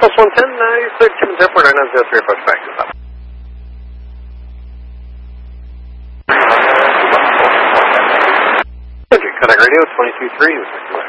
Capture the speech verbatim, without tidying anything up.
Plus one ten, uh, you cleared Timmins Airport, nine nine zero three, approach back to the top. Contact radio, twenty-two three.